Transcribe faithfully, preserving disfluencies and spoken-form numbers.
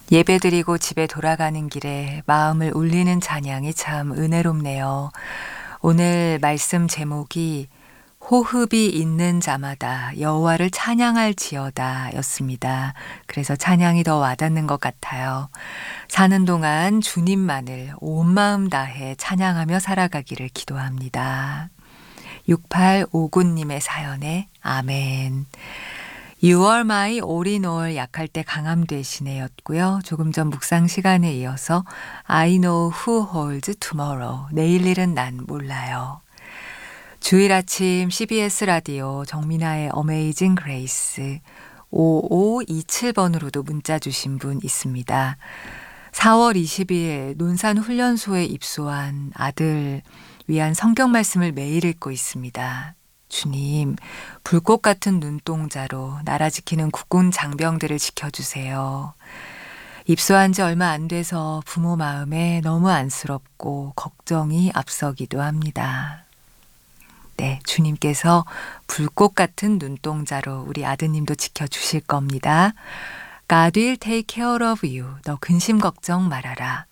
예배드리고 집에 돌아가는 길에 마음을 울리는 찬양이 참 은혜롭네요. 오늘 말씀 제목이 호흡이 있는 자마다 여호와를 찬양할지어다 였습니다. 그래서 찬양이 더 와닿는 것 같아요. 사는 동안 주님만을 온 마음 다해 찬양하며 살아가기를 기도합니다. 육팔오구님의 사연에 아멘. You are my all in all 약할 때 강함 되시네 였고요. 조금 전 묵상 시간에 이어서 I know who holds tomorrow 내일 일은 난 몰라요. 주일 아침 씨비에스 라디오 정민아의 어메이징 그레이스 오오이칠번으로도 문자 주신 분 있습니다. 사월 이십일 논산훈련소에 입소한 아들 위한 성경 말씀을 매일 읽고 있습니다. 주님, 불꽃 같은 눈동자로 나라 지키는 국군 장병들을 지켜주세요. 입소한 지 얼마 안 돼서 부모 마음에 너무 안쓰럽고 걱정이 앞서기도 합니다. 네, 주님께서 불꽃 같은 눈동자로 우리 아드님도 지켜주실 겁니다. God will take care of you. 너 근심 걱정 말아라.